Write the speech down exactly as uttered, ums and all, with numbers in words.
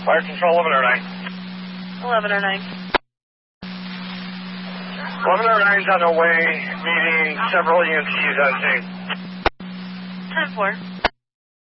Fire Control eleven oh nine. eleven oh nine. eleven oh nine's on the way, meeting several E M Ts on scene. ten four.